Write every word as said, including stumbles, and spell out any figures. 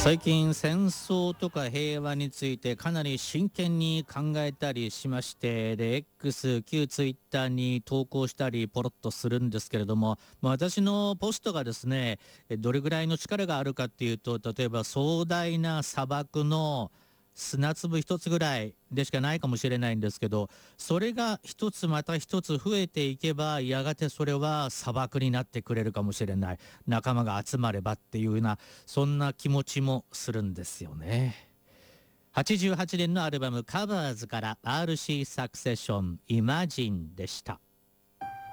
最近戦争とか平和についてかなり真剣に考えたりしまして、で X 旧ツイッターに投稿したりポロッとするんですけれども、まあ私のポストがですねどれぐらいの力があるかっていうと、例えば壮大な砂漠の砂粒一つぐらいでしかないかもしれないんですけど、それが一つまた一つ増えていけばやがてそれは砂漠になってくれるかもしれない、仲間が集まればっていうような、そんな気持ちもするんですよね。はちじゅうはちねんのアルバム「カバーズ」から アールシー サクセション「イマジン」でした。